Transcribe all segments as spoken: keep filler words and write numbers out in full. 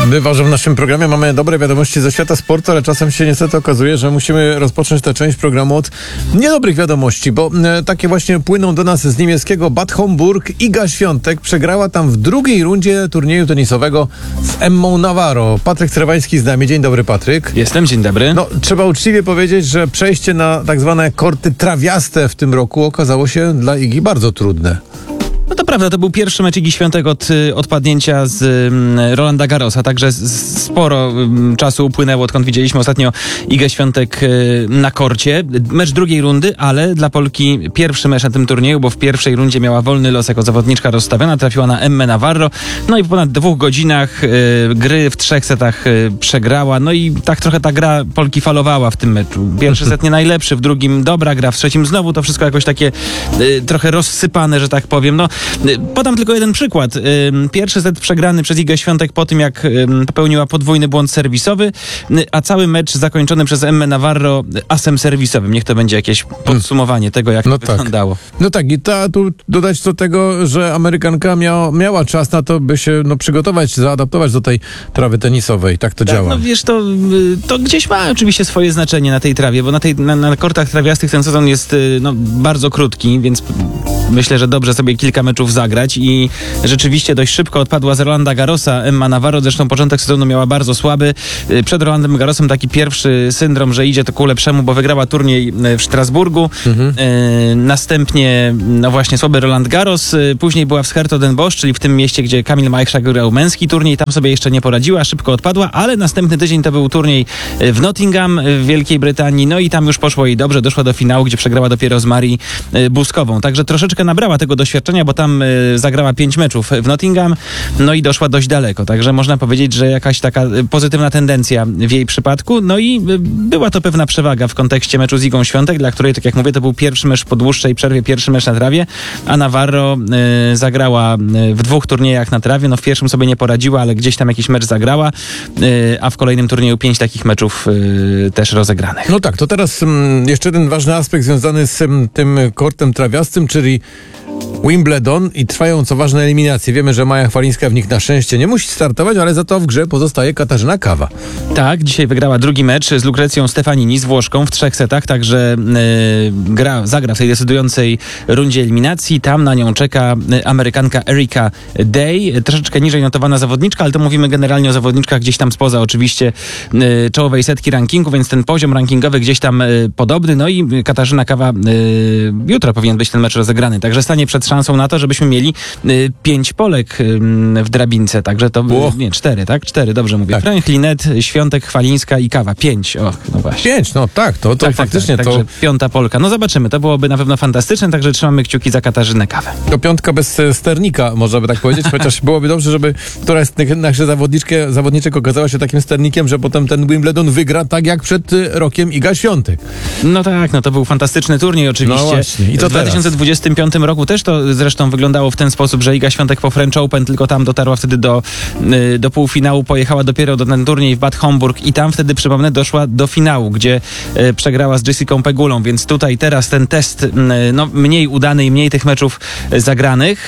Bywa, że w naszym programie mamy dobre wiadomości ze świata sportu, ale czasem się niestety okazuje, że musimy rozpocząć tę część programu od niedobrych wiadomości, bo e, takie właśnie płyną do nas z niemieckiego Bad Homburg. Iga Świątek przegrała tam w drugiej rundzie turnieju tenisowego z Emmą Navarro. Patryk Trewański z nami. Dzień dobry, Patryk. Jestem, dzień dobry. No, trzeba uczciwie powiedzieć, że przejście na tak zwane korty trawiaste w tym roku okazało się dla Igi bardzo trudne. No to prawda, to był pierwszy mecz Igi Świątek od y, odpadnięcia z y, Rolanda Garrosa, także z, sporo y, czasu upłynęło, odkąd widzieliśmy ostatnio Igę Świątek y, na korcie. Mecz drugiej rundy, ale dla Polki pierwszy mecz na tym turnieju, bo w pierwszej rundzie miała wolny los jako zawodniczka rozstawiona, trafiła na Emmę Navarro, no i po ponad dwóch godzinach y, gry w trzech setach y, przegrała, no i tak trochę ta gra Polki falowała w tym meczu. Pierwszy set nie najlepszy, w drugim dobra gra, w trzecim znowu to wszystko jakoś takie y, trochę rozsypane, że tak powiem. No, podam tylko jeden przykład. Pierwszy set przegrany przez Igę Świątek po tym, jak popełniła podwójny błąd serwisowy, a cały mecz zakończony przez Emmę Navarro asem serwisowym. Niech to będzie jakieś podsumowanie tego, jak no to tak. wyglądało. No tak, i ta, tu dodać do tego, że Amerykanka miała, miała czas na to, by się no, przygotować, zaadaptować do tej trawy tenisowej. Tak to tak, działa. No wiesz, to, to gdzieś ma oczywiście swoje znaczenie na tej trawie, bo na, tej, na, na kortach trawiastych ten sezon jest no, bardzo krótki, więc myślę, że dobrze sobie kilka meczów zagrać i rzeczywiście dość szybko odpadła z Rolanda Garrosa Emma Navarro, zresztą początek sezonu miała bardzo słaby. Przed Rolandem Garrosem taki pierwszy syndrom, że idzie to ku lepszemu, bo wygrała turniej w Strasburgu. Mhm. E, następnie no właśnie słaby Roland Garros, później była w Scherto-Den Bosch, czyli w tym mieście, gdzie Kamil Majchrzak grał męski turniej, tam sobie jeszcze nie poradziła, szybko odpadła, ale następny tydzień to był turniej w Nottingham w Wielkiej Brytanii, no i tam już poszło jej dobrze, doszła do finału, gdzie przegrała dopiero z Marii Buskową. Także troszeczkę nabrała tego doświadczenia, bo tam zagrała pięć meczów w Nottingham, no i doszła dość daleko. Także można powiedzieć, że jakaś taka pozytywna tendencja w jej przypadku. No i była to pewna przewaga w kontekście meczu z Igą Świątek, dla której, tak jak mówię, to był pierwszy mecz po dłuższej przerwie, pierwszy mecz na trawie, a Navarro y, zagrała w dwóch turniejach na trawie. No w pierwszym sobie nie poradziła, ale gdzieś tam jakiś mecz zagrała, y, a w kolejnym turnieju pięć takich meczów y, też rozegranych. No tak, to teraz um, jeszcze jeden ważny aspekt związany z um, tym kortem trawiastym, czyli Wimbledon i trwają, co ważne, eliminacje. Wiemy, że Maja Chwalińska w nich na szczęście nie musi startować, ale za to w grze pozostaje Katarzyna Kawa. Tak, dzisiaj wygrała drugi mecz z Lucrecją Stefanini, z Włoszką w trzech setach, także yy, gra, zagra w tej decydującej rundzie eliminacji. Tam na nią czeka Amerykanka Erica Day, troszeczkę niżej notowana zawodniczka, ale to mówimy generalnie o zawodniczkach gdzieś tam spoza oczywiście yy, czołowej setki rankingu, więc ten poziom rankingowy gdzieś tam yy, podobny. No i Katarzyna Kawa yy, jutro powinien być ten mecz rozegrany, także stanie przed szansą na to, żebyśmy mieli y, pięć Polek y, w drabince, także to Było. nie, cztery, tak? Cztery, dobrze mówię. Tak. Frank, Linet, Świątek, Chwalińska i Kawa. Pięć, och, no właśnie. Pięć, no tak, to, to tak, faktycznie tak, tak, to... Także piąta Polka. No zobaczymy, to byłoby na pewno fantastyczne, także trzymamy kciuki za Katarzynę Kawę. To piątka bez sternika, można by tak powiedzieć, chociaż byłoby dobrze, żeby któraś z tych naszych zawodniczek okazała się takim sternikiem, że potem ten Wimbledon wygra tak jak przed rokiem Iga Świątek. No tak, no to był fantastyczny turniej oczywiście. No właśnie. I co w dwa tysiące dwudziestym piątym roku też to zresztą wyglądało w ten sposób, że Iga Świątek po French Open tylko tam dotarła wtedy do, do półfinału, pojechała dopiero do ten turniej w Bad Homburg i tam wtedy, przypomnę, doszła do finału, gdzie przegrała z Jessicą Pegulą, więc tutaj teraz ten test no, mniej udany i mniej tych meczów zagranych.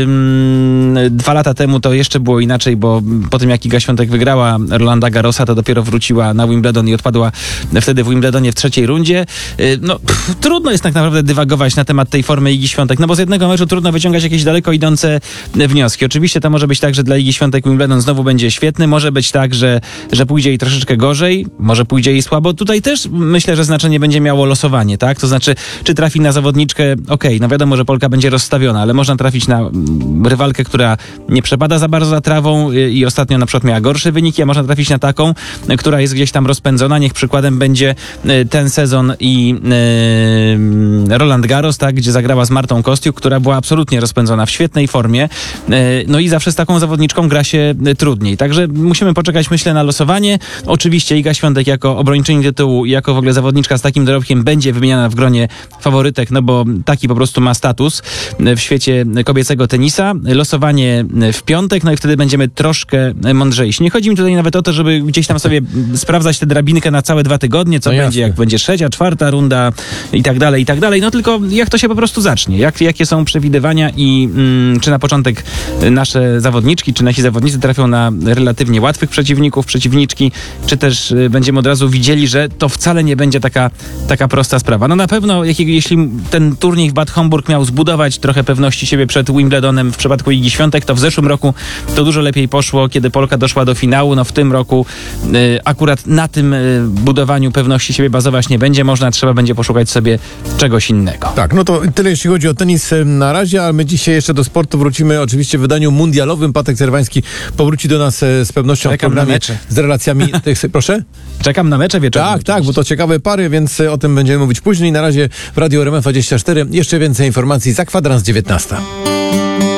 Dwa lata temu to jeszcze było inaczej, bo po tym jak Iga Świątek wygrała Rolanda Garrosa, to dopiero wróciła na Wimbledon i odpadła wtedy w Wimbledonie w trzeciej rundzie. No, pff, trudno jest tak naprawdę dywagować na temat tej formy Igi Świątek, no bo z jednego meczu trudno wyciągać jakieś daleko idące wnioski. Oczywiście to może być tak, że dla Igi Świątek Wimbledon znowu będzie świetny, może być tak, że, że pójdzie jej troszeczkę gorzej, może pójdzie jej słabo. Tutaj też myślę, że znaczenie będzie miało losowanie, tak? To znaczy, czy trafi na zawodniczkę, okej, okay, no wiadomo, że Polka będzie rozstawiona, ale można trafić na rywalkę, która nie przepada za bardzo za trawą i ostatnio na przykład miała gorsze wyniki, a można trafić na taką, która jest gdzieś tam rozpędzona. Niech przykładem będzie ten sezon i yy, Roland Garros, tak, gdzie zagrała z Martą Kostiuk, która była absolutnie rozpędzona, w świetnej formie. No i zawsze z taką zawodniczką gra się trudniej. Także musimy poczekać, myślę, na losowanie. Oczywiście Iga Świątek jako obrończyni tytułu i jako w ogóle zawodniczka z takim dorobkiem będzie wymieniana w gronie faworytek, no bo taki po prostu ma status w świecie kobiecego tenisa. Losowanie w piątek, no i wtedy będziemy troszkę mądrzejsi. Nie chodzi mi tutaj nawet o to, żeby gdzieś tam sobie sprawdzać tę drabinkę na całe dwa tygodnie, co no będzie, jak będzie trzecia, czwarta runda i tak dalej, i tak dalej. No tylko jak to się po prostu zacznie, jak, jakie są przewidywania i mm, czy na początek nasze zawodniczki, czy nasi zawodnicy trafią na relatywnie łatwych przeciwników, przeciwniczki, czy też y, będziemy od razu widzieli, że to wcale nie będzie taka, taka prosta sprawa. No na pewno, jeśli, jeśli ten turniej w Bad Homburg miał zbudować trochę pewności siebie przed Wimbledonem w przypadku Igi Świątek, to w zeszłym roku to dużo lepiej poszło, kiedy Polka doszła do finału. No w tym roku y, akurat na tym y, budowaniu pewności siebie bazować nie będzie można, trzeba będzie poszukać sobie czegoś innego. Tak, no to tyle jeśli chodzi o tenis e, na razie, a my dzisiaj jeszcze do sportu wrócimy oczywiście w wydaniu mundialowym. Patek Zerwański powróci do nas e, z pewnością Czekam w programie na mecze. z relacjami tych, proszę? Czekam na mecze wieczorem. Tak, tak, bo to ciekawe pary, więc e, o tym będziemy mówić później. Na razie w Radiu R M F dwadzieścia cztery jeszcze więcej informacji za kwadrans dziewiętnasta.